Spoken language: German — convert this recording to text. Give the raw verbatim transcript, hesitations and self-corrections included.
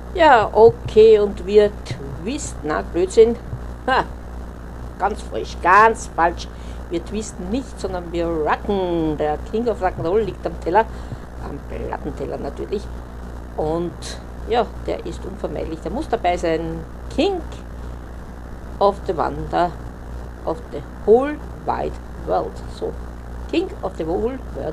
Ja, okay, und wir twisten, na, Blödsinn. Ha, ganz falsch, ganz falsch. Wir twisten nicht, sondern wir rocken. Der King of Rock'n'Roll liegt am Teller, am Plattenteller natürlich. Und ja, der ist unvermeidlich, der muss dabei sein. King of the Wonder of the whole wide world. So, King of the whole world,